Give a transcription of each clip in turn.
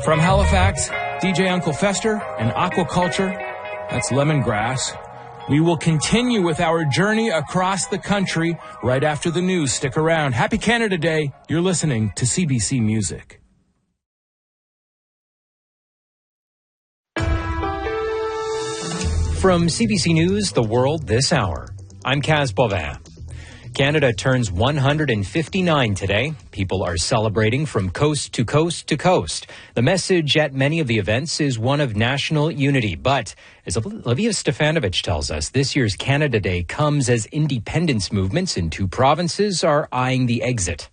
From Halifax, DJ Uncle Fester and Aquaculture, that's lemongrass. We will continue with our journey across the country right after the news. Stick around. Happy Canada Day. You're listening to CBC Music. From CBC News, The World This Hour, I'm Kaz Bovin. Canada turns 159 today. People are celebrating from coast to coast to coast. The message at many of the events is one of national unity. But as Olivia Stefanovic tells us, this year's Canada Day comes as independence movements in two provinces are eyeing the exit.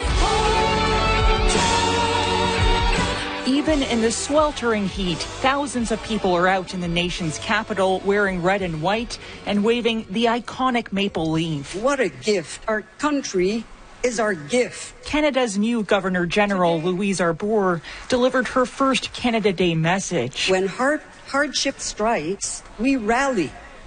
Even in the sweltering heat, thousands of people are out in the nation's capital wearing red and white and waving the iconic maple leaf. What a gift. Our country is our gift. Canada's new Governor-General, Louise Arbour, delivered her first Canada Day message. When hardship strikes, we rally.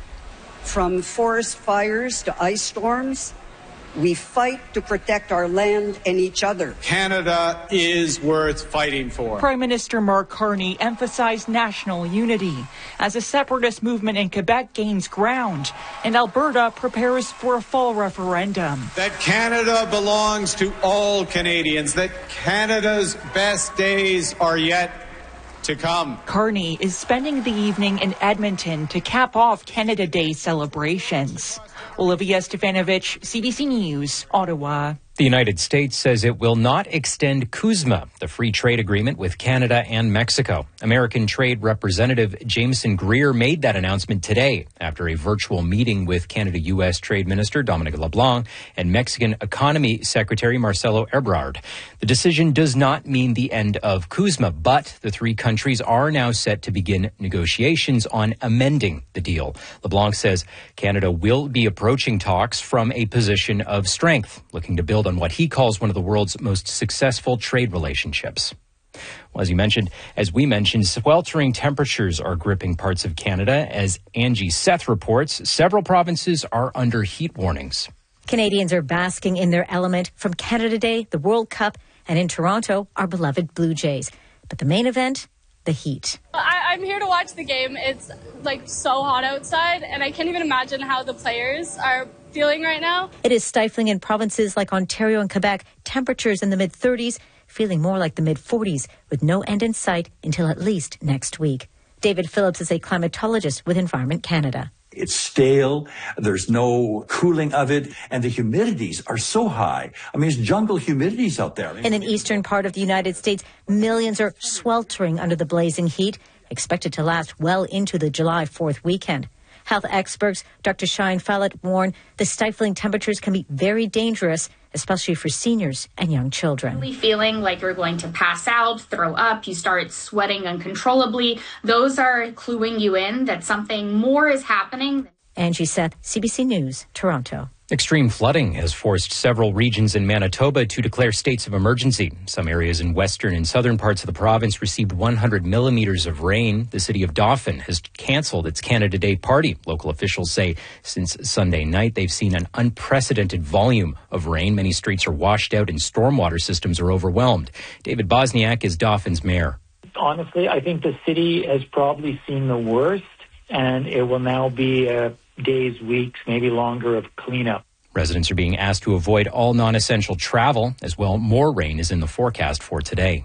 From forest fires to ice storms, we fight to protect our land and each other. Canada is worth fighting for. Prime Minister Mark Carney emphasized national unity as a separatist movement in Quebec gains ground and Alberta prepares for a fall referendum. That Canada belongs to all Canadians, that Canada's best days are yet to come. Carney is spending the evening in Edmonton to cap off Canada Day celebrations. Olivia Stefanovic, CBC News, Ottawa. The United States says it will not extend CUSMA, the free trade agreement with Canada and Mexico. American Trade Representative Jameson Greer made that announcement today after a virtual meeting with Canada-U.S. Trade Minister Dominic LeBlanc and Mexican Economy Secretary Marcelo Ebrard. The decision does not mean the end of CUSMA, but the three countries are now set to begin negotiations on amending the deal. LeBlanc says Canada will be approaching talks from a position of strength, looking to build on what he calls one of the world's most successful trade relationships. Well, as we mentioned, sweltering temperatures are gripping parts of Canada. As Angie Seth reports, several provinces are under heat warnings. Canadians are basking in their element from Canada Day, the World Cup, and in Toronto, our beloved Blue Jays. But the main event, the heat. I'm here to watch the game. It's so hot outside, and I can't even imagine how the players are feeling right now. It is stifling in provinces like Ontario and Quebec. Temperatures in the mid-30s, feeling more like the mid-40s, with no end in sight until at least next week. David Phillips is a climatologist with Environment Canada. It's stale, there's no cooling of it, and the humidities are so high. It's jungle humidities out there. In an eastern part of the United States, millions are sweltering under the blazing heat, expected to last well into the July 4th weekend. Health experts, Dr. Shine Fallett, warn the stifling temperatures can be very dangerous, especially for seniors and young children. Feeling like you're going to pass out, throw up, you start sweating uncontrollably. Those are cluing you in that something more is happening. Angie Seth, CBC News, Toronto. Extreme flooding has forced several regions in Manitoba to declare states of emergency. Some areas in western and southern parts of the province received 100 millimeters of rain. The city of Dauphin has canceled its Canada Day party. Local officials say since Sunday night, they've seen an unprecedented volume of rain. Many streets are washed out and stormwater systems are overwhelmed. David Bosniak is Dauphin's mayor. Honestly, I think the city has probably seen the worst, and it will now be days, weeks, maybe longer of cleanup. Residents are being asked to avoid all non-essential travel. As well, more rain is in the forecast for today.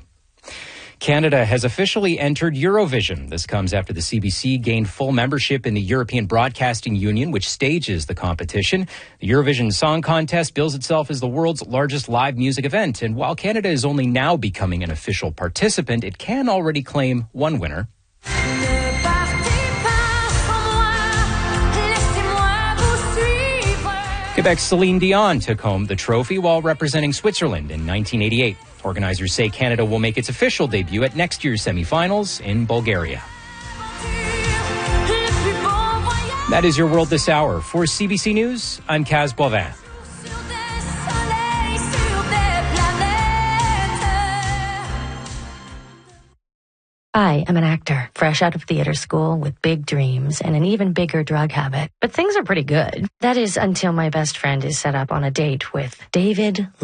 Canada has officially entered Eurovision. This comes after the CBC gained full membership in the European Broadcasting Union, which stages the competition. The Eurovision Song Contest bills itself as the world's largest live music event. And while Canada is only now becoming an official participant, it can already claim one winner. Quebec's Celine Dion took home the trophy while representing Switzerland in 1988. Organizers say Canada will make its official debut at next year's semifinals in Bulgaria. That is your World This Hour. For CBC News, I'm Kaz Bovin. I am an actor, fresh out of theater school with big dreams and an even bigger drug habit. But things are pretty good. That is until my best friend is set up on a date with David